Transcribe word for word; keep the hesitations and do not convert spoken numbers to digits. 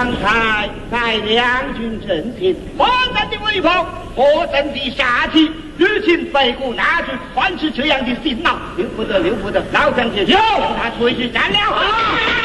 刚才在两军阵前，我等的威风，我等的杀气，如今北国拿出还是这样的辛劳，留不得，留不得，老将军，有他随时斩了。